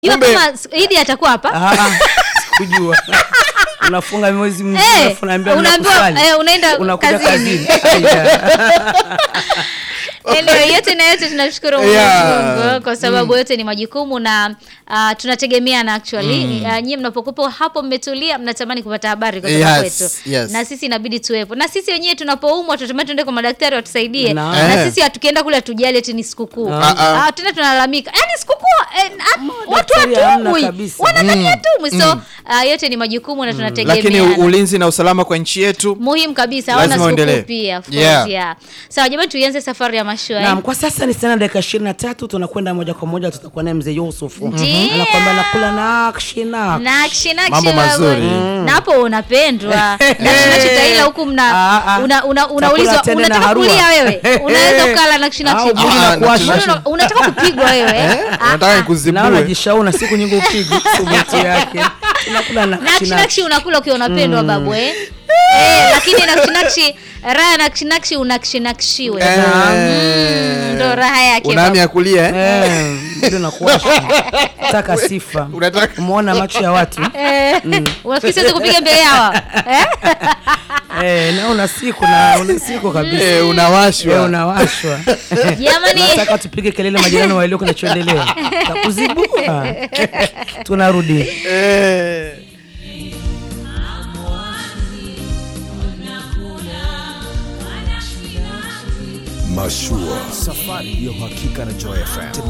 Kama Idi atakuwa hapa. Sikujua. Unafunga mwezi mzima unaenda kazini. Yote na yote tunashukuru Mungu kwa sababu yote ni majukumu na tunategemeana actually. Nyinyi mnapokupo hapo mmetulia mnatamani kupata habari kutoka kwetu. Na sisi inabidi tuwepo. Na sisi wenyewe tunapoumwa tunatamani tuende kwa madaktari watusaidie. Na sisi hatukienda kule tujali eti ni sikukuu. Tena tunalalamika. Yaani sikukuu watu watumwi. Wanadhania tu. So yote ni majukumu na tunategemeana. Lakini ulinzi na usalama kwa nchi yetu muhimu kabisa. Hawana sikukuu pia of course. Sawa jamani, tuanze safari ya mashua. Naam, kwa sasa ni sana dakika 23 tunakwenda moja kwa moja, tutakuwa naye mzee Yusufu. Anakuambia nakula nakshi. Mambo mazuri. Na hapo unapendwa. Nakshi taila huku unaulizwa unataka kulia wewe. Unaweza ukala nakshi. Unataka kupigwa wewe. Unataka kuzibue. Na unajishauri siku nyingi upigwe subuti yake. Tunakula nakshi unakula ukiwa unapendwa babu lakini nakshi raha nakshi unakshi-nakshiwe. Ndo raha yake. Unami ya kulia ndio nakuacha. Nataka sifa. Unataka muona macho ya watu. Unafikiri siwezi kupiga mbele yao? Na una siku kabisa. Unawashwa. Unawashwa. Jamani, nataka tupige kelele majirani waelewe kinachoendelea. Takuzibua. Tunarudi. Mashua, safari ya uhakika na Joy FM.